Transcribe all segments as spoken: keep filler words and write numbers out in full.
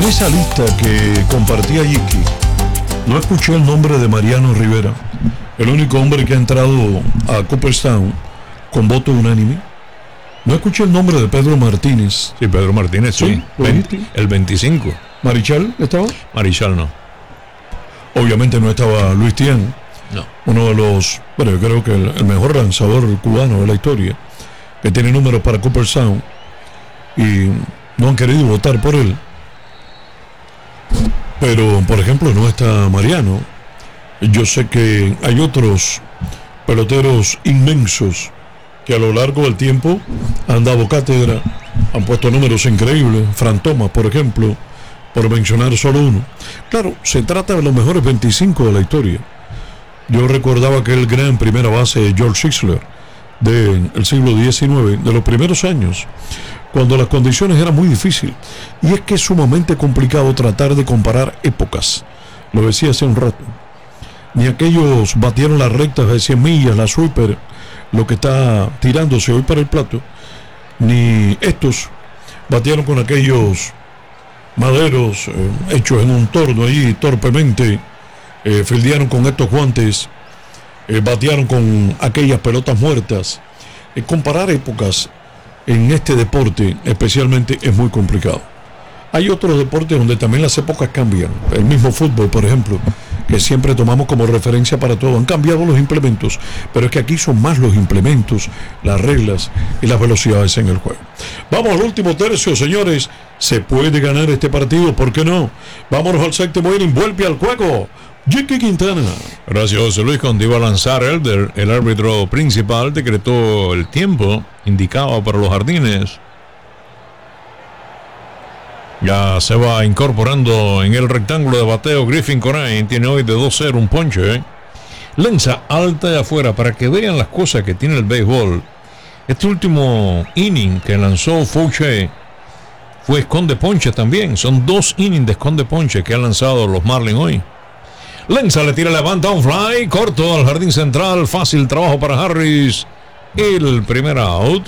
esa lista que compartía Yiki, no escuché el nombre de Mariano Rivera, el único hombre que ha entrado a Cooperstown con voto unánime. No escuché el nombre de Pedro Martínez. Sí, Pedro Martínez, sí. ¿Sí? veinte, el veinticinco. ¿Marichal estaba? Marichal no. Obviamente no estaba Luis Tian. No. Uno de los, bueno, yo creo que el, el mejor lanzador cubano de la historia, que tiene números para Cooperstown, y no han querido votar por él. Pero, por ejemplo, no está Mariano. Yo sé que hay otros peloteros inmensos que a lo largo del tiempo han dado cátedra, han puesto números increíbles. Fran Thomas, por ejemplo, por mencionar solo uno. Claro, se trata de los mejores veinticinco de la historia. Yo recordaba que el gran primera base George Sixler del siglo diecinueve, de los primeros años, cuando las condiciones eran muy difíciles. Y es que es sumamente complicado tratar de comparar épocas. Lo decía hace un rato. Ni aquellos batieron las rectas de cien millas, la sweeper, lo que está tirándose hoy para el plato, ni estos batieron con aquellos maderos eh, hechos en un torno allí torpemente, eh, fildearon con estos guantes, eh, batearon con aquellas pelotas muertas. Eh, comparar épocas en este deporte especialmente es muy complicado. Hay otros deportes donde también las épocas cambian. El mismo fútbol, por ejemplo, que siempre tomamos como referencia para todo. Han cambiado los implementos, pero es que aquí son más los implementos, las reglas y las velocidades en el juego. Vamos al último tercio, señores. Se puede ganar este partido, ¿por qué no? Vámonos al séptimo inning, vuelve al juego Yiki Quintana. Gracias, José Luis. Cuando iba a lanzar Elder, el árbitro principal decretó el tiempo indicado para los jardines. Ya se va incorporando en el rectángulo de bateo Griffin Corain. Tiene hoy de dos cero un ponche, ¿eh? Lanza alta y afuera para que vean las cosas que tiene el béisbol. Este último inning que lanzó Fouché fue esconde ponche también. Son dos innings de esconde ponche que han lanzado los Marlins hoy. Lanza, le tira, levanta un fly corto al jardín central. Fácil trabajo para Harris. El primer out.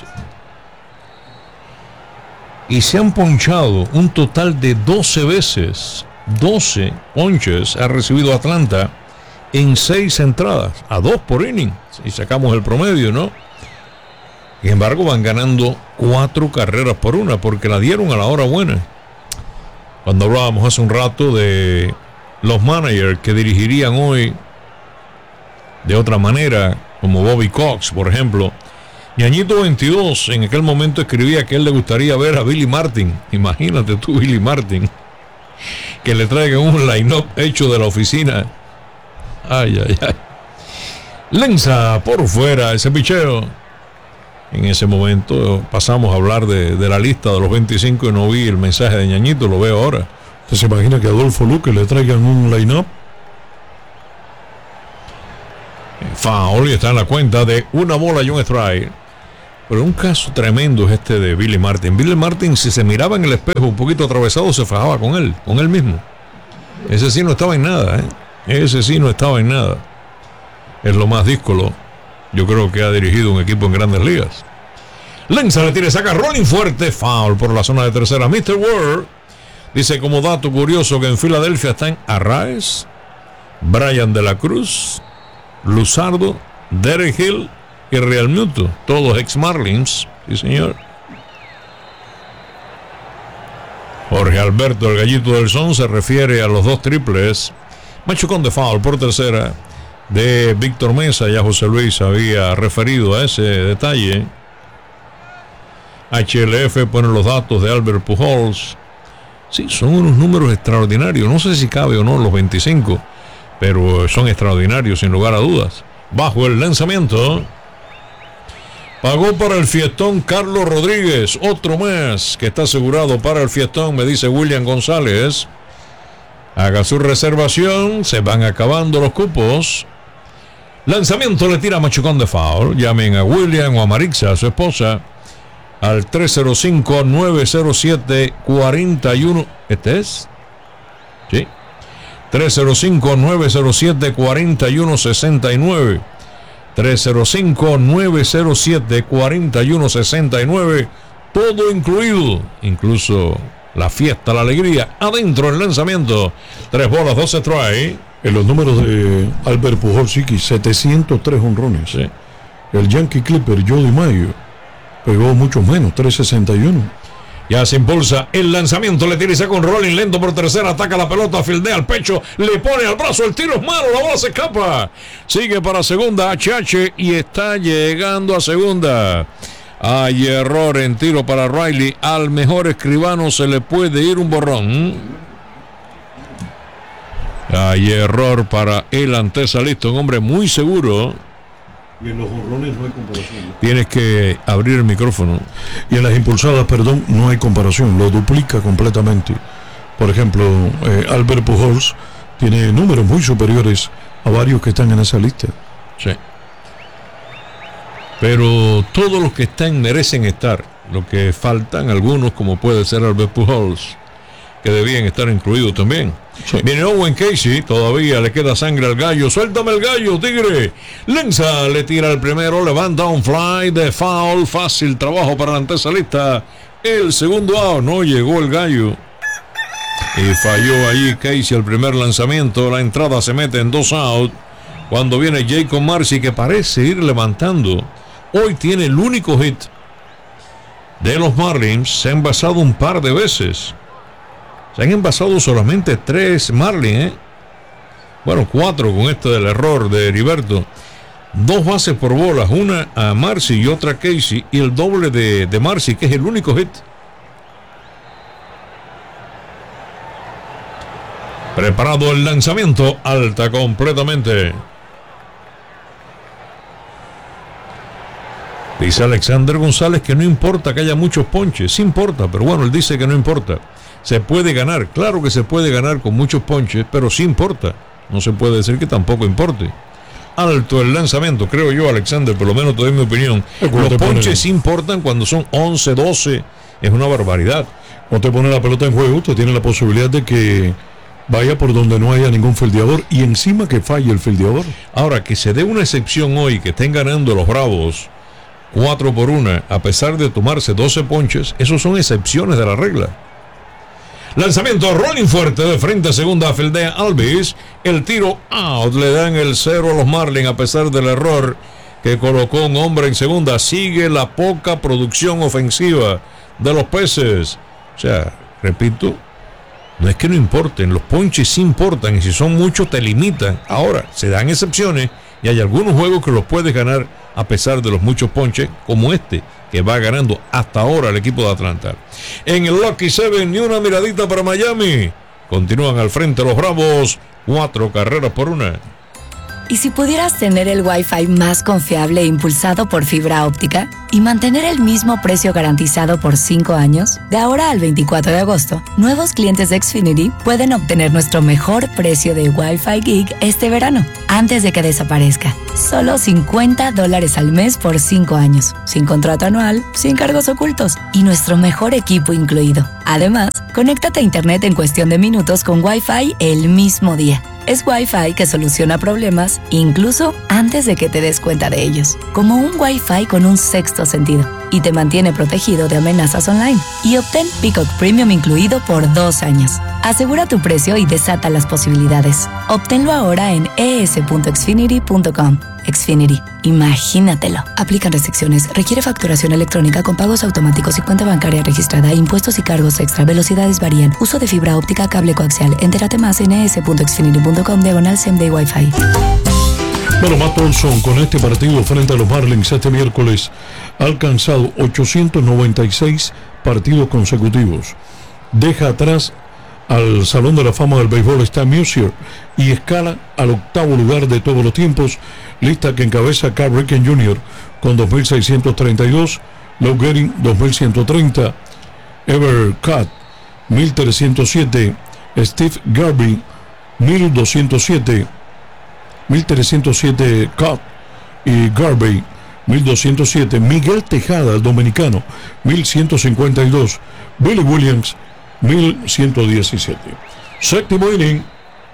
Y se han ponchado un total de doce veces. doce ponches ha recibido Atlanta en seis entradas, a dos por inning. Si sacamos el promedio, ¿no? Sin embargo, van ganando cuatro carreras por una, porque la dieron a la hora buena. Cuando hablábamos hace un rato de los managers que dirigirían hoy de otra manera, como Bobby Cox, por ejemplo. Ñañito veintidós en aquel momento escribía que él le gustaría ver a Billy Martin. Imagínate tú, Billy Martin, que le traigan un line-up hecho de la oficina. Ay, ay, ay. Lanza por fuera ese picheo. En ese momento pasamos a hablar de, de la lista de los veinticinco y no vi el mensaje de Ñañito, lo veo ahora. ¿Usted se imagina que a Adolfo Luque le traigan un line-up? Foul, y está en la cuenta de una bola y un strike. Pero un caso tremendo es este de Billy Martin. Billy Martin, si se miraba en el espejo un poquito atravesado, se fajaba con él, con él mismo. Ese sí no estaba en nada, ¿eh? Ese sí no estaba en nada. Es lo más díscolo. Yo creo que ha dirigido un equipo en Grandes Ligas. Lanza, le tira, saca rolling fuerte. Foul por la zona de tercera. mister Ward dice como dato curioso que en Filadelfia están Arraez, Brian de la Cruz, Luzardo, Derek Hill y Real Muto, todos ex Marlins. Sí, señor. Jorge Alberto, el gallito del son, se refiere a los dos triples. Machucón de foul por tercera de Víctor Mesa. Ya José Luis había referido a ese detalle. H L F pone los datos de Albert Pujols. Sí, son unos números extraordinarios. No sé si cabe o no los veinticinco, pero son extraordinarios sin lugar a dudas. Bajo el lanzamiento, pagó para el fiestón Carlos Rodríguez, otro más que está asegurado para el fiestón, me dice William González. Haga su reservación, se van acabando los cupos. Lanzamiento, le tira machucón de foul. Llamen a William o a Marixa, a su esposa, al tres cero cinco, nueve cero siete, cuatro uno. ¿Este es? Sí. tres cero cinco, nueve cero siete, cuatro uno seis nueve. tres cero cinco, nueve cero siete, cuatro uno seis nueve. Todo incluido, incluso La fiesta, la alegría, adentro el lanzamiento. Tres bolas, doce strikes. En los números de Albert Pujols, setecientos tres honrones. Sí. El Yankee Clipper, Jody Mayo, pegó mucho menos, trescientos sesenta y uno. Ya se impulsa el lanzamiento, le tira y saca un rolling lento por tercera, ataca la pelota, fildea al pecho, le pone al brazo, el tiro es malo, la bola se escapa. Sigue para segunda, H H, y está llegando a segunda. Hay error en tiro para Riley. Al mejor escribano se le puede ir un borrón. Hay error para el antesalista, un hombre muy seguro. Y en los honrones no hay comparación. Tienes que abrir el micrófono. Y en las impulsadas, perdón, no hay comparación, lo duplica completamente. Por ejemplo, eh, Albert Pujols tiene números muy superiores a varios que están en esa lista. Sí. Pero todos los que están merecen estar. Lo que faltan algunos, como puede ser Albert Pujols, que debían estar incluidos también. Sí. Viene Owen Casey, todavía le queda sangre al gallo. Suéltame el gallo, tigre. Lenza le tira el primero, levanta un fly de foul. Fácil trabajo para la antesalista. El segundo out, no llegó el gallo. Y falló allí Casey el primer lanzamiento. La entrada se mete en dos out. Cuando viene Jacob Marcy, que parece ir levantando. Hoy tiene el único hit de los Marlins. Se ha envasado un par de veces. Se han envasado solamente tres Marlins, ¿eh? Bueno, cuatro con este del error de Heriberto. Dos bases por bolas, una a Marcy y otra a Casey. Y el doble de, de Marcy, que es el único hit. Preparado el lanzamiento, alta completamente. Dice Alexander González que no importa que haya muchos ponches. Sí importa, pero bueno, él dice que no importa. Se puede ganar, claro que se puede ganar con muchos ponches, pero sí importa. No se puede decir que tampoco importe. Alto el lanzamiento, creo yo, Alexander, por lo menos te doy mi opinión. Los ponches sí importan cuando son once, doce, es una barbaridad. Cuando te pone la pelota en juego, usted tiene la posibilidad de que vaya por donde no haya ningún fildeador y encima que falle el fildeador. Ahora, que se dé una excepción hoy, que estén ganando los Bravos cuatro por una, a pesar de tomarse doce ponches, esos son excepciones de la regla. Lanzamiento, rolling fuerte de frente a segunda, fildea Alvis. El tiro out, le dan el cero a los Marlins a pesar del error que colocó un hombre en segunda. Sigue la poca producción ofensiva de los Peces. O sea, repito, no es que no importen, los ponches sí importan y si son muchos te limitan. Ahora, se dan excepciones y hay algunos juegos que los puedes ganar a pesar de los muchos ponches, como este, que va ganando hasta ahora el equipo de Atlanta. En el Lucky Seven, ni una miradita para Miami. Continúan al frente los Bravos, cuatro carreras por una. ¿Y si pudieras tener el Wi-Fi más confiable e impulsado por fibra óptica y mantener el mismo precio garantizado por cinco años? De ahora al veinticuatro de agosto, nuevos clientes de Xfinity pueden obtener nuestro mejor precio de Wi-Fi Gig este verano, antes de que desaparezca. Solo cincuenta dólares al mes por cinco años, sin contrato anual, sin cargos ocultos y nuestro mejor equipo incluido. Además, conéctate a internet en cuestión de minutos con Wi-Fi el mismo día. Es Wi-Fi que soluciona problemas incluso antes de que te des cuenta de ellos. Como un Wi-Fi con un sexto sentido y te mantiene protegido de amenazas online. Y obtén Peacock Premium incluido por dos años. Asegura tu precio y desata las posibilidades. Obténlo ahora en e s punto xfinity punto com. Xfinity, imagínatelo. Aplican restricciones. Requiere facturación electrónica con pagos automáticos y cuenta bancaria registrada. Impuestos y cargos extra. Velocidades varían. Uso de fibra óptica, cable coaxial. Entérate más en e s punto xfinity punto com diagonal same day Wi-Fi. Bueno, Matt Olson con este partido frente a los Marlins este miércoles ha alcanzado ochocientos noventa y seis partidos consecutivos. Deja atrás al Salón de la Fama del Béisbol Stan Musial y escala al octavo lugar de todos los tiempos, lista que encabeza Cal Ripken junior con dos mil seiscientos treinta y dos, Lou Gehrig dos mil ciento treinta, Ever Cut mil trescientos siete, Steve Garvey mil doscientos siete, mil trescientos siete Cut y Garvey mil doscientos siete, Miguel Tejada, el dominicano, mil ciento cincuenta y dos, Billy Williams mil ciento diecisiete. Séptimo inning.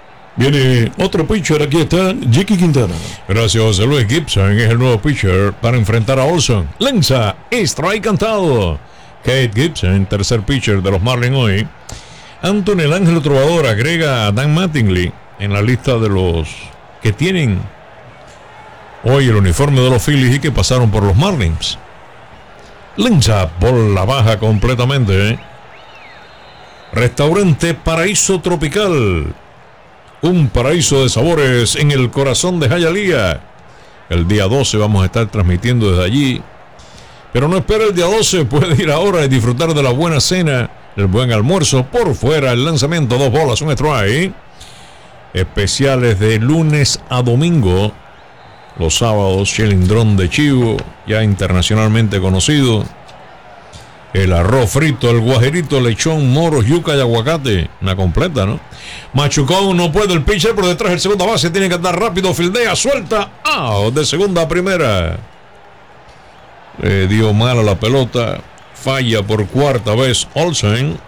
Viene otro pitcher, aquí está Jackie Quintana. Gracias, José Luis. Gibson es el nuevo pitcher para enfrentar a Olson. Lanza, strike cantado. Kate Gibson, tercer pitcher de los Marlins hoy. Anthony el Ángel Trovador agrega a Dan Mattingly en la lista de los que tienen hoy el uniforme de los Phillies y que pasaron por los Marlins. Lanza por la baja completamente. Restaurante Paraíso Tropical, un paraíso de sabores en el corazón de Hialeah. El día doce vamos a estar transmitiendo desde allí, pero no espera el día doce, puede ir ahora y disfrutar de la buena cena, el buen almuerzo. Por fuera el lanzamiento, dos bolas, un strike. Especiales de lunes a domingo. Los sábados, chilindrón de chivo, ya internacionalmente conocido. El arroz frito, el guajerito, lechón, moros, yuca y aguacate. Una completa, ¿no? Machucón, no puede el pitcher, por detrás el segunda base, tiene que andar rápido, fildea, suelta, out de segunda a primera. Le dio mal a la pelota, falla por cuarta vez Olsen.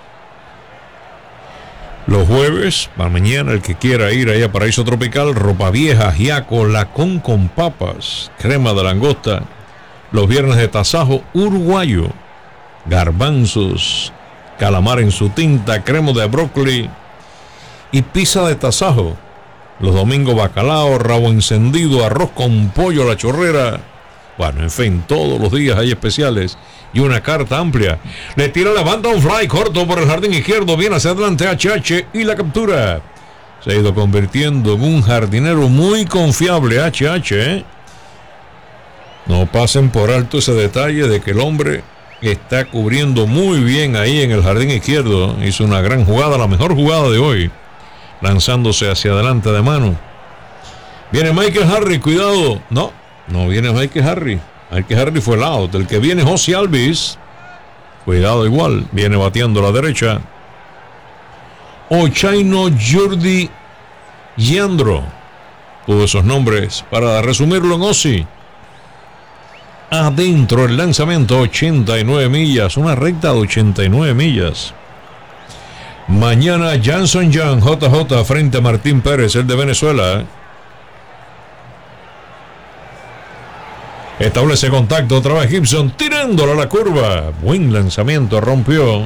Los jueves, para mañana, el que quiera ir ahí a Paraíso Tropical, ropa vieja, ajiaco, lacón con papas, crema de langosta. Los viernes de tasajo uruguayo, garbanzos, calamar en su tinta, crema de brócoli y pizza de tasajo. Los domingos bacalao, rabo encendido, arroz con pollo a la chorrera. Bueno, en fin, todos los días hay especiales y una carta amplia. Le tira la banda, un fly corto por el jardín izquierdo, viene hacia adelante H H y la captura. Se ha ido convirtiendo en un jardinero muy confiable H H, ¿eh? No pasen por alto ese detalle de que el hombre está cubriendo muy bien ahí en el jardín izquierdo. Hizo una gran jugada, la mejor jugada de hoy, lanzándose hacia adelante de mano. Viene Michael Harris, cuidado. No, no viene Michael Harris. Michael Harris fue el out. El que viene José Alvis, cuidado igual, viene bateando a la derecha. Ochaino Jordi Giandro, todos esos nombres para resumirlo en Ozzy. Adentro el lanzamiento, ochenta y nueve millas, una recta de ochenta y nueve millas. Mañana Janson Young, J J frente a Martín Pérez, el de Venezuela. Establece contacto otra vez Gibson, tirándola a la curva. Buen lanzamiento, rompió.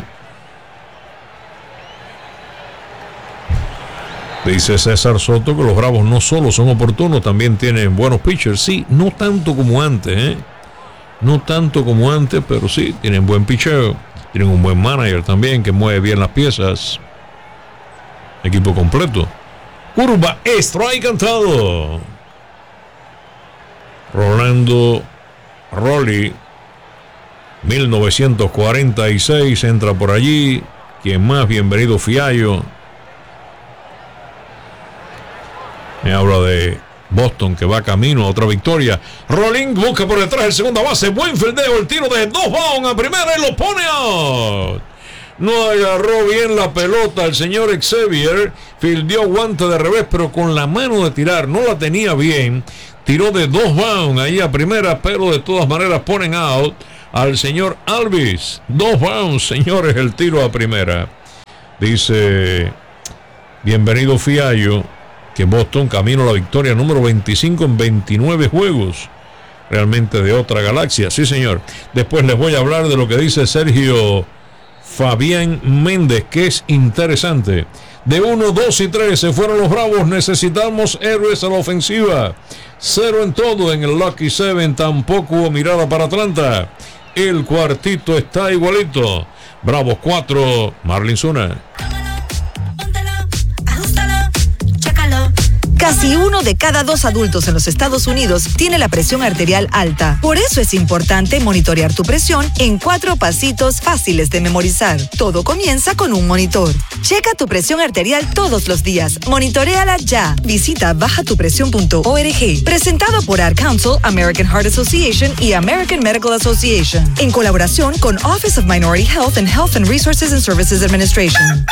Dice César Soto que los Bravos no solo son oportunos, también tienen buenos pitchers. Sí, no tanto como antes, ¿eh? No tanto como antes, pero sí, tienen buen picheo. Tienen un buen manager también que mueve bien las piezas. Equipo completo. Curva, strike cantado. Rolando Rolly, mil novecientos cuarenta y seis, entra por allí. Quien más, bienvenido Fiallo. Me habla de Boston, que va camino a otra victoria. Rolling busca por detrás el segunda base. Buen fildeo, el tiro de dos bounds a primera y lo pone out. No agarró bien la pelota el señor Xavier. Fildeó guante de revés, pero con la mano de tirar no la tenía bien. Tiró de dos bounds ahí a primera, pero de todas maneras ponen out al señor Alvis. Dos bounds, señores, el tiro a primera. Dice bienvenido Fiallo que Boston camino a la victoria número veinticinco en veintinueve juegos. Realmente de otra galaxia, sí señor. Después les voy a hablar de lo que dice Sergio Fabián Méndez, que es interesante. De uno, dos y tres se fueron los Bravos. Necesitamos héroes a la ofensiva. Cero en todo en el Lucky Seven. Tampoco hubo mirada para Atlanta. El cuartito está igualito. Bravos cuatro, Marlins uno. Casi uno de cada dos adultos en los Estados Unidos tiene la presión arterial alta. Por eso es importante monitorear tu presión en cuatro pasitos fáciles de memorizar. Todo comienza con un monitor. Checa tu presión arterial todos los días. Monitoréala ya. Visita baja tu presión punto org. Presentado por Ad Council, American Heart Association y American Medical Association. En colaboración con Office of Minority Health and Health and Resources and Services Administration.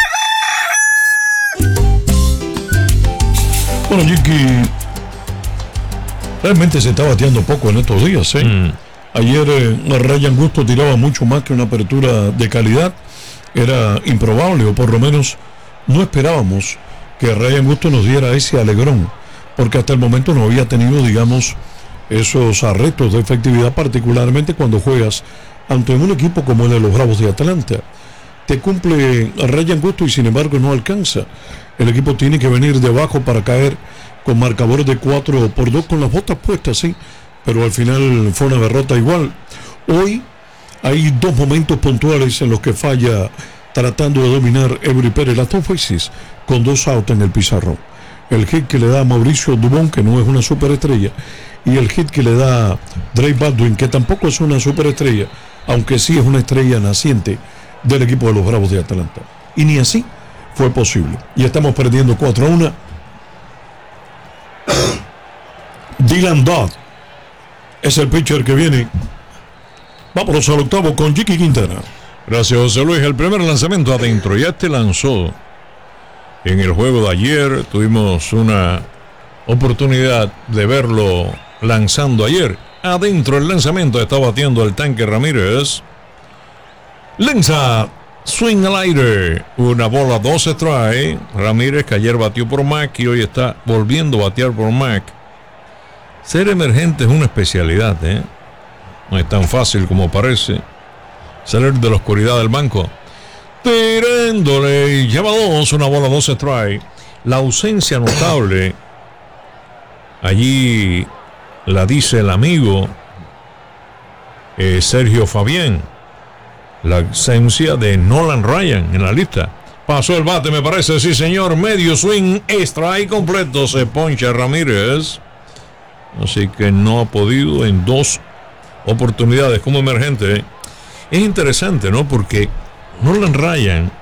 Bueno, Jiki, realmente se está bateando poco en estos días, ¿eh? Mm. Ayer eh, Ryan Gusto tiraba mucho más que una apertura de calidad. Era improbable, o por lo menos no esperábamos que Ryan Gusto nos diera ese alegrón, porque hasta el momento no había tenido, digamos, esos arrestos de efectividad, particularmente cuando juegas ante un equipo como el de los Bravos de Atlanta. Te cumple a Ryan Gusto y sin embargo no alcanza. El equipo tiene que venir de abajo para caer con marcadores de cuatro por dos con las botas puestas, sí, pero al final fue una derrota igual. Hoy hay dos momentos puntuales en los que falla tratando de dominar Eury Pérez, las dos veces con dos outs en el pizarrón. El hit que le da a Mauricio Dubón, que no es una superestrella, y el hit que le da Drake Baldwin, que tampoco es una superestrella, aunque sí es una estrella naciente del equipo de los Bravos de Atlanta. Y ni así fue posible. Y estamos perdiendo cuatro a uno. Dylan Dodd es el pitcher que viene. Vámonos al octavo con Jiki Quintana. Gracias, José Luis. El primer lanzamiento adentro. Ya este lanzó en el juego de ayer. Tuvimos una oportunidad de verlo lanzando ayer. Adentro el lanzamiento está batiendo el tanque Ramírez. Lanza, swing al aire, una bola, dos strike. Ramírez, que ayer batió por Mac y hoy está volviendo a batear por Mac. Ser emergente es una especialidad, ¿eh? No es tan fácil como parece. Salir de la oscuridad del banco. Tirándole, lleva dos, una bola, dos strike. La ausencia notable, allí la dice el amigo eh, Sergio Fabián. La ausencia de Nolan Ryan en la lista. Pasó el bate, me parece, sí señor. Medio swing, strike completo. Se poncha Ramírez. Así que no ha podido en dos oportunidades como emergente. Es interesante, ¿no? Porque Nolan Ryan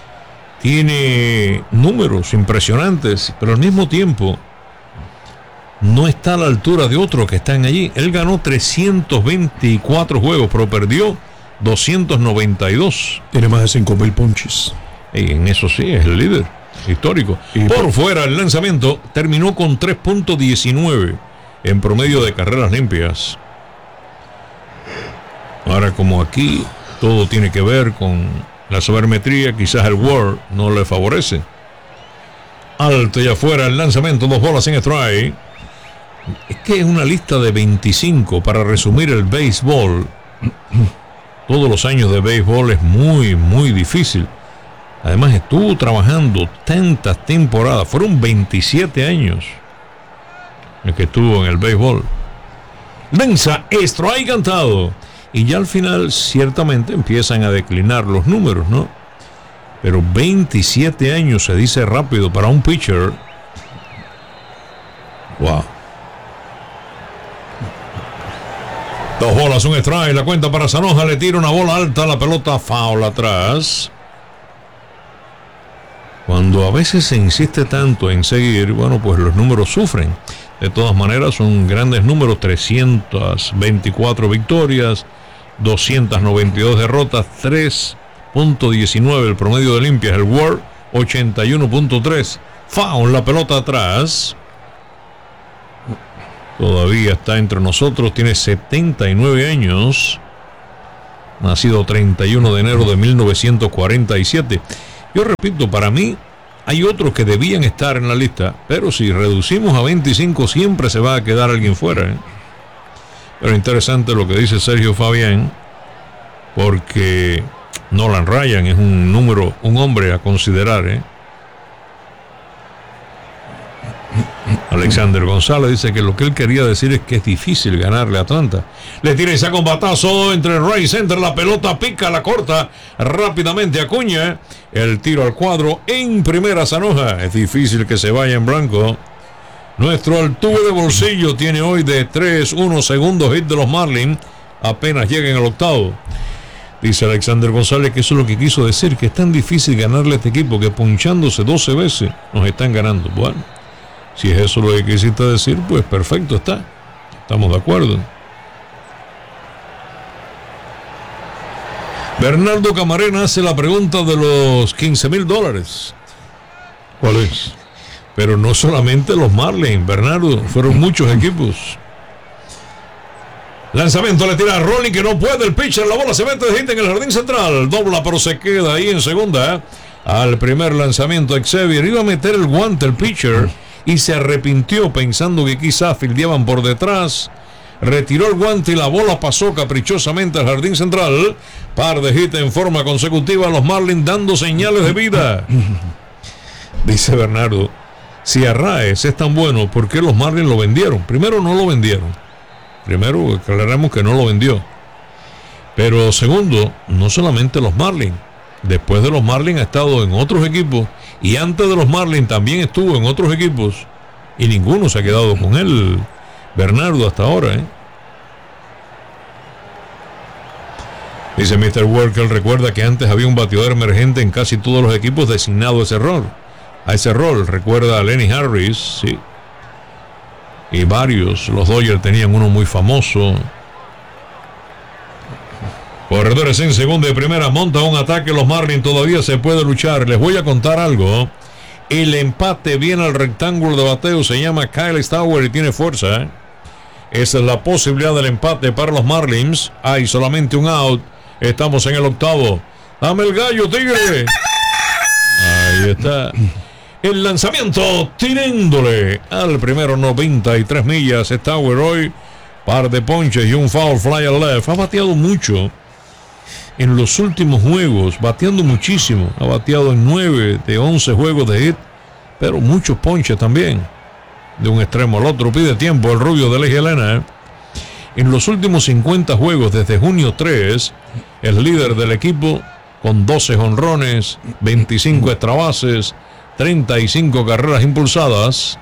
tiene números impresionantes, pero al mismo tiempo no está a la altura de otros que están allí. Él ganó trescientos veinticuatro juegos, pero perdió doscientos noventa y dos. Tiene más de cinco mil ponches. Y en eso sí, es el líder histórico. Y por, por fuera, el lanzamiento terminó con tres punto diecinueve en promedio de carreras limpias. Ahora, como aquí todo tiene que ver con la sabermetría, quizás el WAR no le favorece. Alto y afuera el lanzamiento, dos bolas sin strike. Es que es una lista de veinticinco para resumir el béisbol. Todos los años de béisbol es muy, muy difícil. Además estuvo trabajando tantas temporadas. Fueron veintisiete años el que estuvo en el béisbol. Lanza, strike cantado. Y ya al final ciertamente empiezan a declinar los números, ¿no? Pero veintisiete años se dice rápido para un pitcher. Wow. Dos bolas, un strike, la cuenta para Sanoja, le tira una bola alta, la pelota foul atrás. Cuando a veces se insiste tanto en seguir, bueno, pues los números sufren. De todas maneras, son grandes números, trescientas veinticuatro victorias, doscientas noventa y dos derrotas, tres punto diecinueve el promedio de limpias, el W A R ochenta y uno punto tres. Foul, la pelota atrás. Todavía está entre nosotros, tiene setenta y nueve años. Nacido treinta y uno de enero de mil novecientos cuarenta y siete. Yo repito, para mí hay otros que debían estar en la lista, pero si reducimos a veinticinco siempre se va a quedar alguien fuera, ¿eh? Pero interesante lo que dice Sergio Fabián, porque Nolan Ryan es un número, un hombre a considerar, ¿eh? Alexander González dice que lo que él quería decir es que es difícil ganarle a Atlanta. Le tira y saca un batazo entre el right center, la pelota pica, la corta rápidamente Acuña. El tiro al cuadro en primera Sanoja. Es difícil que se vaya en blanco. Nuestro altuve de bolsillo tiene hoy de tres uno segundos hit de los Marlins. Apenas llega en el octavo. Dice Alexander González que eso es lo que quiso decir, que es tan difícil ganarle a este equipo que ponchándose doce veces nos están ganando. Bueno, si es eso lo que quisiste decir, pues perfecto está. Estamos de acuerdo. Bernardo Camarena hace la pregunta de los quince mil dólares. ¿Cuál es? Pero no solamente los Marlins, Bernardo, fueron muchos equipos. Lanzamiento, le tira a Rolling que no puede, el pitcher, la bola se mete de hit en el jardín central. Dobla, pero se queda ahí en segunda. Al primer lanzamiento, Xavier iba a meter el guante el pitcher y se arrepintió pensando que quizás fildeaban por detrás. retiró el guante y la bola pasó caprichosamente al jardín central. Par de hits en forma consecutiva, los Marlins dando señales de vida. Dice Bernardo, si Arraez es tan bueno, ¿por qué los Marlins lo vendieron? Primero, no lo vendieron. Primero, aclaramos que no lo vendió. Pero segundo, no solamente los Marlins. Después de los Marlins ha estado en otros equipos. Y antes de los Marlins también estuvo en otros equipos. Y ninguno se ha quedado con él, Bernardo, hasta ahora, ¿eh? Dice mister Worker, recuerda que antes había un bateador emergente en casi todos los equipos designado a ese rol. A ese rol, recuerda a Lenny Harris, sí. Y varios, los Dodgers tenían uno muy famoso. Corredores en segunda y primera, monta un ataque, los Marlins todavía se puede luchar. Les voy a contar algo. El empate viene al rectángulo de bateo, se llama Kyle Stowers y tiene fuerza, ¿eh? Esa es la posibilidad del empate para los Marlins. Hay solamente un out. Estamos en el octavo. Dame el gallo, tigre. Ahí está. El lanzamiento tirándole al primero, noventa y tres millas. Stowers hoy, par de ponches y un foul fly al left. Ha bateado mucho en los últimos juegos, bateando muchísimo. Ha bateado en nueve de once juegos de hit, pero muchos ponches también. De un extremo al otro pide tiempo el rubio de Ley Helena. En los últimos cincuenta juegos desde junio tres, el líder del equipo con doce jonrones, veinticinco extra bases, treinta y cinco carreras impulsadas.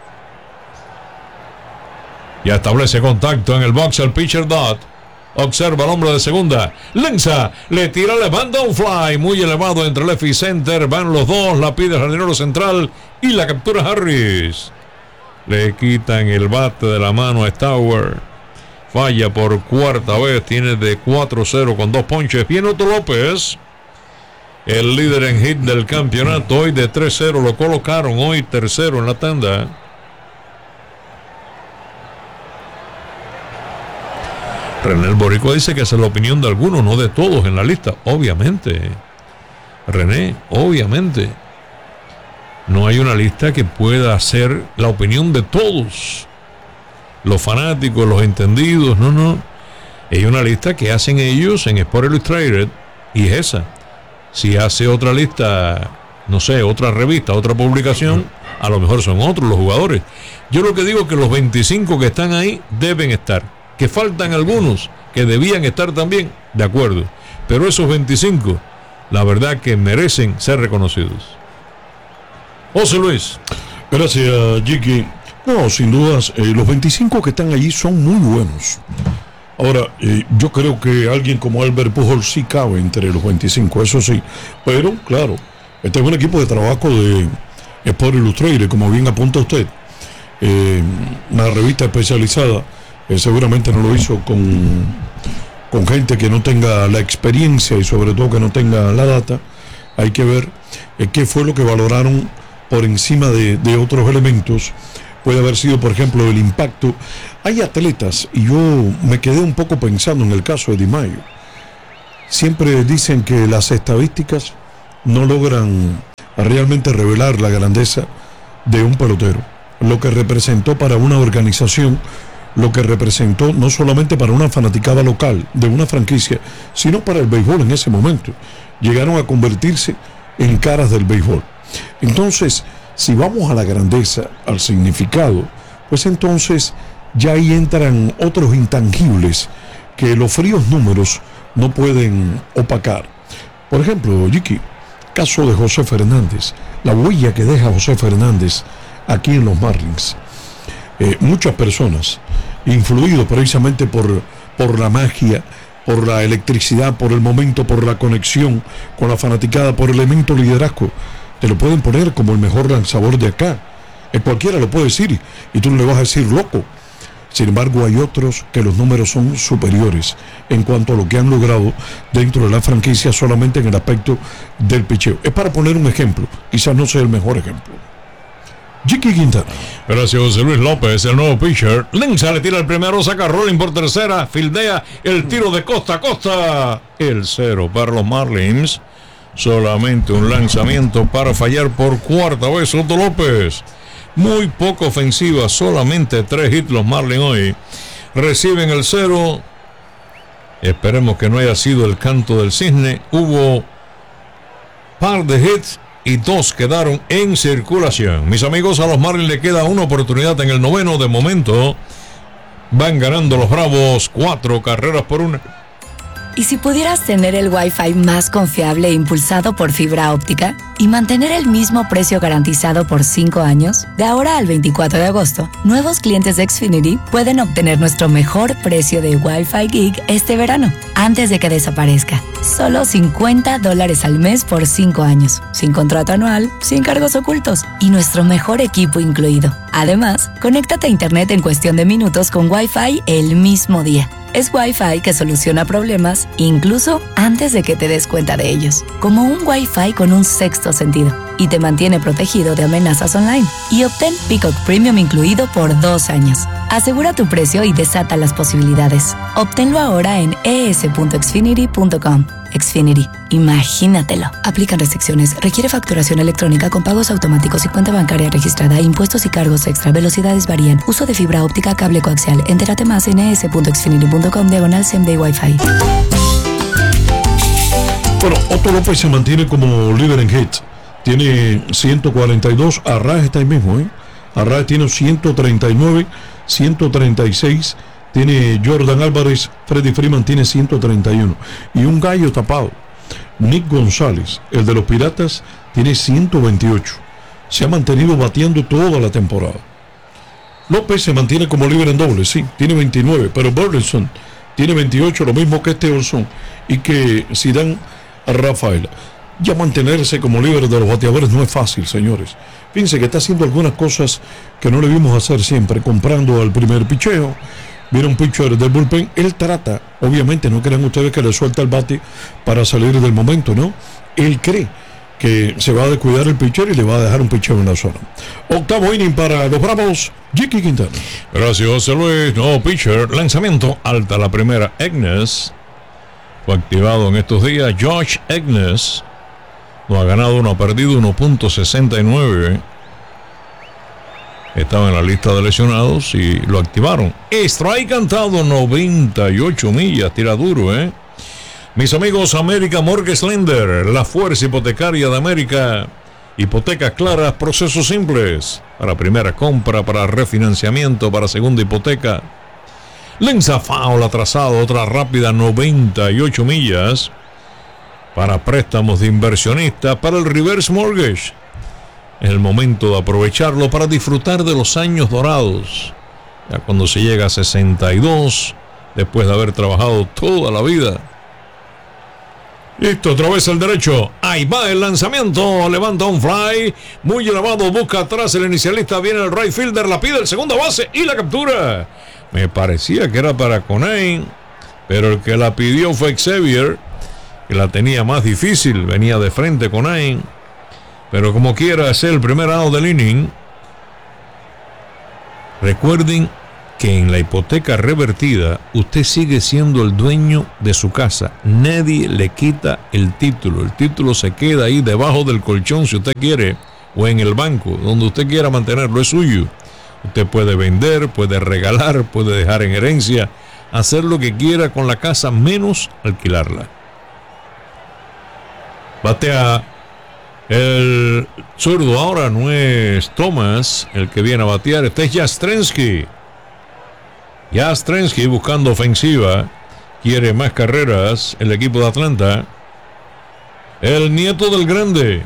Ya establece contacto en el box el pitcher Dot. Observa al hombre de segunda, lanza, le tira, le manda un fly muy elevado entre left y center, van los dos, la pide el jardinero central y la captura Harris. Le quitan el bate de la mano a Stowers, falla por cuarta vez, tiene de cuatro cero con dos ponches. Viene Otto López, el líder en hit del campeonato, hoy de tres cero, lo colocaron hoy tercero en la tanda. René el Boricua dice que esa es la opinión de algunos, no de todos en la lista. Obviamente, René, obviamente. No hay una lista que pueda ser la opinión de todos. Los fanáticos, los entendidos, no, no. Hay una lista que hacen ellos en Sport Illustrated y es esa. Si hace otra lista, no sé, otra revista, otra publicación, a lo mejor son otros los jugadores. Yo lo que digo es que los veinticinco que están ahí deben estar. Que faltan algunos que debían estar también, de acuerdo, pero esos veinticinco, la verdad que merecen ser reconocidos. José Luis. Gracias, Jiki. No, sin dudas, eh, los veinticinco que están allí son muy buenos. Ahora, eh, yo creo que alguien como Albert Pujols sí cabe entre los veinticinco, eso sí, pero claro, este es un equipo de trabajo de Sport Illustrated, como bien apunta usted, eh, una revista especializada. Eh, seguramente no lo hizo con, con gente que no tenga la experiencia y sobre todo que no tenga la data. Hay que ver eh, qué fue lo que valoraron por encima de, de otros elementos. Puede haber sido, por ejemplo, el impacto. Hay atletas, y yo me quedé un poco pensando en el caso de Di Maio. Siempre dicen que las estadísticas no logran realmente revelar la grandeza de un pelotero, lo que representó para una organización, lo que representó no solamente para una fanaticada local de una franquicia, sino para el béisbol en ese momento. Llegaron a convertirse en caras del béisbol. Entonces, si vamos a la grandeza, al significado, pues entonces ya ahí entran otros intangibles que los fríos números no pueden opacar. Por ejemplo, Jiki, caso de José Fernández, la huella que deja José Fernández aquí en los Marlins. Eh, muchas personas, influidos precisamente por, por la magia, por la electricidad, por el momento, por la conexión con la fanaticada, por el elemento liderazgo, te lo pueden poner como el mejor lanzador de acá. Eh, cualquiera lo puede decir y tú no le vas a decir loco. Sin embargo, hay otros que los números son superiores en cuanto a lo que han logrado dentro de la franquicia solamente en el aspecto del picheo. Es para poner un ejemplo, quizás no sea el mejor ejemplo. Jiki Quintana. Gracias, José Luis López, el nuevo pitcher. Lenza le tira el primero, saca rolling por tercera, fildea el tiro de costa a costa. El cero para los Marlins. Solamente un lanzamiento para fallar por cuarta vez Otto López. Muy poco ofensiva, solamente tres hits los Marlins hoy. reciben el cero. Esperemos que no haya sido el canto del cisne. Hubo par de hits y dos quedaron en circulación. Mis amigos, a los Marlins le queda una oportunidad en el noveno. De momento van ganando los Bravos cuatro carreras por una. ¿Y si pudieras tener el Wi-Fi más confiable e impulsado por fibra óptica y mantener el mismo precio garantizado por cinco años? De ahora al veinticuatro de agosto, nuevos clientes de Xfinity pueden obtener nuestro mejor precio de Wi-Fi Gig este verano, antes de que desaparezca. Solo cincuenta dólares al mes por cinco años, sin contrato anual, sin cargos ocultos y nuestro mejor equipo incluido. Además, conéctate a Internet en cuestión de minutos con Wi-Fi el mismo día. Es Wi-Fi que soluciona problemas incluso antes de que te des cuenta de ellos. Como un Wi-Fi con un sexto sentido y te mantiene protegido de amenazas online. Y obtén Peacock Premium incluido por dos años. Asegura tu precio y desata las posibilidades. Obténlo ahora en e s punto xfinity punto com. Xfinity, imagínatelo. Aplican restricciones. Requiere facturación electrónica con pagos automáticos y cuenta bancaria registrada. Impuestos y cargos extra. Velocidades varían. Uso de fibra óptica, cable coaxial. Entérate más en e s punto xfinity punto com diagonal same day Wi-Fi. Bueno, Otto López se mantiene como líder en hits. Tiene ciento cuarenta y dos. Arraez está ahí mismo, ¿eh? Arraez tiene ciento treinta y nueve, ciento treinta y seis. Tiene Jordan Álvarez. Freddie Freeman tiene ciento treinta y uno. Y un gallo tapado, Nick González, el de los Piratas, tiene ciento veintiocho. Se ha mantenido bateando toda la temporada. López se mantiene como líder en doble, sí, tiene veintinueve. Pero Burleson tiene veintiocho, lo mismo que este Olson y que Zidane Rafaela. Ya mantenerse como líder de los bateadores no es fácil, señores. Fíjense que está haciendo algunas cosas que no le vimos hacer siempre, comprando al primer picheo. Vieron un pitcher del bullpen. Él trata, obviamente, no crean ustedes que le suelta el bate para salir del momento, ¿no? Él cree que se va a descuidar el pitcher y le va a dejar un pitcher en la zona. Octavo inning para los Bravos, Jicky Quintana. Gracias, José Luis. No pitcher, lanzamiento alta la primera. Egnes fue activado en estos días. Josh Egnes no ha ganado, no ha perdido. Uno punto sesenta y nueve. Estaba en la lista de lesionados y lo activaron. Strike cantado, noventa y ocho millas, tira duro, ¿eh? Mis amigos, América Mortgage Lender, la fuerza hipotecaria de América. Hipotecas claras, procesos simples. Para primera compra, para refinanciamiento, para segunda hipoteca. Lenza foul atrasado, otra rápida, noventa y ocho millas. Para préstamos de inversionistas, para el reverse mortgage. Es el momento de aprovecharlo para disfrutar de los años dorados. Ya cuando se llega a sesenta y dos, después de haber trabajado toda la vida. Listo, otra vez el derecho. Ahí va el lanzamiento. Levanta un fly. Muy elevado, busca atrás el inicialista. Viene el right fielder, la pide el segunda base y la captura. Me parecía que era para Conane, pero el que la pidió fue Xavier, que la tenía más difícil. Venía de frente Conane. Pero como quiera, es el primer out del inning. Recuerden que en la hipoteca revertida, usted sigue siendo el dueño de su casa. Nadie le quita el título. El título se queda ahí debajo del colchón si usted quiere, o en el banco, donde usted quiera mantenerlo, es suyo. Usted puede vender, puede regalar, puede dejar en herencia, hacer lo que quiera con la casa, menos alquilarla. Batea el zurdo ahora, no es Thomas el que viene a batear, este es Jastrensky. Jastrensky buscando ofensiva, quiere más carreras el equipo de Atlanta. El nieto del grande.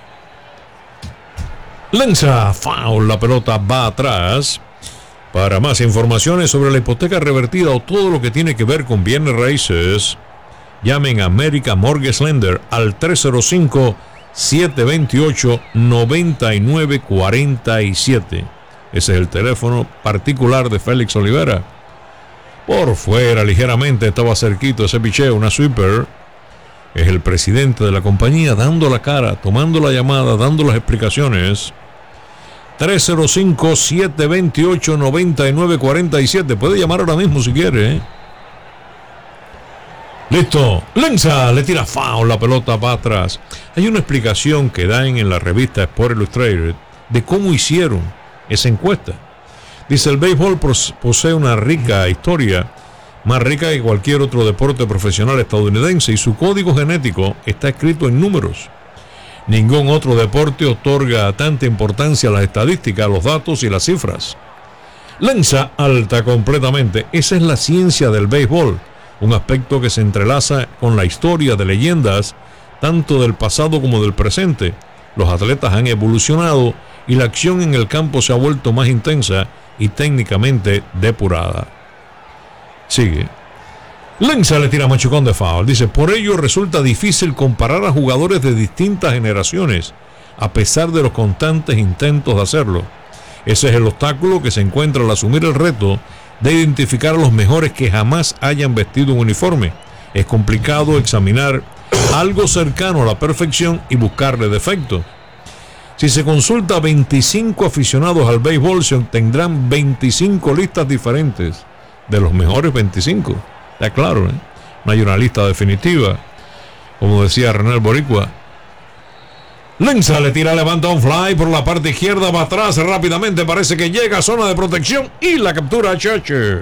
Lanza foul, la pelota va atrás. Para más informaciones sobre la hipoteca revertida o todo lo que tiene que ver con bienes raíces, llamen a America Mortgage Lender al tres cero cinco, siete dos ocho, nueve nueve cuatro siete. Ese es el teléfono particular de Félix Olivera. Por fuera, ligeramente, estaba cerquito ese picheo, una sweeper. Es el presidente de la compañía dando la cara, tomando la llamada, dando las explicaciones. tres cero cinco, siete dos ocho, nueve nueve cuatro siete. Puede llamar ahora mismo si quiere, ¿eh? Listo, lanza, le tira foul, la pelota para atrás. Hay una explicación que dan en la revista Sport Illustrated de cómo hicieron esa encuesta. Dice, el béisbol posee una rica historia, más rica que cualquier otro deporte profesional estadounidense, y su código genético está escrito en números. Ningún otro deporte otorga tanta importancia a las estadísticas, a los datos y las cifras. Lanza alta completamente. Esa es la ciencia del béisbol, un aspecto que se entrelaza con la historia de leyendas, tanto del pasado como del presente. Los atletas han evolucionado y la acción en el campo se ha vuelto más intensa y técnicamente depurada. Sigue. Lanza le tira machucón de foul. Dice, por ello resulta difícil comparar a jugadores de distintas generaciones, a pesar de los constantes intentos de hacerlo. Ese es el obstáculo que se encuentra al asumir el reto de identificar a los mejores que jamás hayan vestido un uniforme. Es complicado examinar algo cercano a la perfección y buscarle defectos. Si se consulta a veinticinco aficionados al béisbol, se obtendrán veinticinco listas diferentes de los mejores veinticinco. Está claro, ¿eh? No hay una lista definitiva. Como decía René Boricua. Lanza le tira, levanta un fly por la parte izquierda, va atrás rápidamente, parece que llega a zona de protección y la captura H H.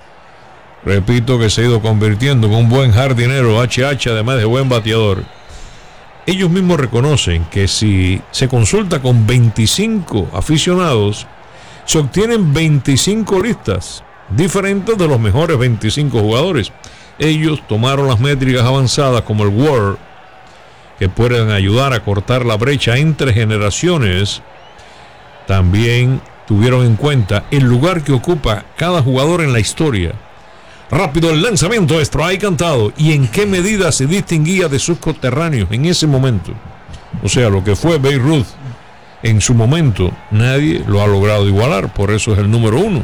Repito que se ha ido convirtiendo en un buen jardinero H H, además de buen bateador. Ellos mismos reconocen que si se consulta con veinticinco aficionados, se obtienen veinticinco listas diferentes de los mejores veinticinco jugadores. Ellos tomaron las métricas avanzadas como el W A R, que pueden ayudar a cortar la brecha entre generaciones. También tuvieron en cuenta el lugar que ocupa cada jugador en la historia. Rápido el lanzamiento, strike cantado. ¿Y en qué medida se distinguía de sus coterráneos en ese momento? O sea, lo que fue Babe Ruth en su momento, nadie lo ha logrado igualar. Por eso es el número uno.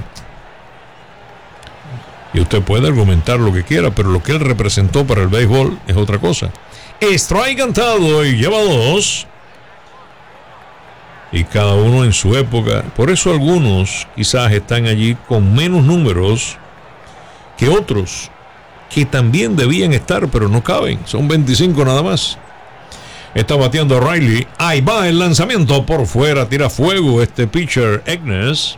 Y usted puede argumentar lo que quiera, pero lo que él representó para el béisbol es otra cosa. Strike cantado y lleva dos. Y cada uno en su época. Por eso algunos quizás están allí con menos números que otros, que también debían estar, pero no caben. Son veinticinco nada más. Está bateando Riley. Ahí va el lanzamiento por fuera. Tira fuego este pitcher Egnes.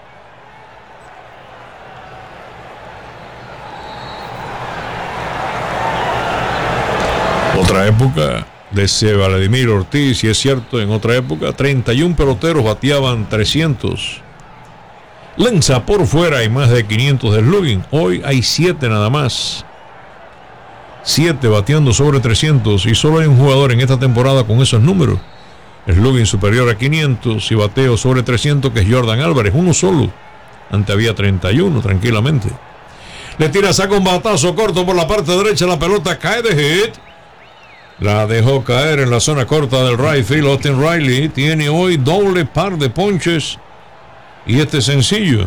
Otra época, decía Vladimir Ortiz, y es cierto, en otra época, treinta y uno peloteros bateaban trescientos. Lanza por fuera y más de quinientos de slugging. Hoy hay siete nada más. siete bateando sobre trescientos, y solo hay un jugador en esta temporada con esos números. Slugging superior a quinientos y bateo sobre trescientos, que es Jordan Álvarez, uno solo. Antes había treinta y uno tranquilamente. Le tira, saca un batazo corto por la parte derecha, la pelota cae de hit. La dejó caer en la zona corta del right field. Austin Riley tiene hoy doble par de ponches. Y este sencillo.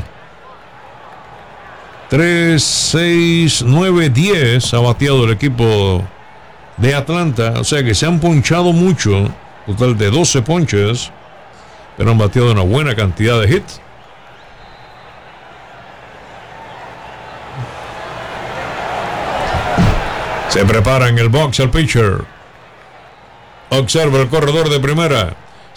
tres, seis, nueve, diez ha bateado el equipo de Atlanta. O sea que se han ponchado mucho. Total de doce ponches. Pero han bateado una buena cantidad de hits. Se prepara en el box el pitcher. Observa el corredor de primera.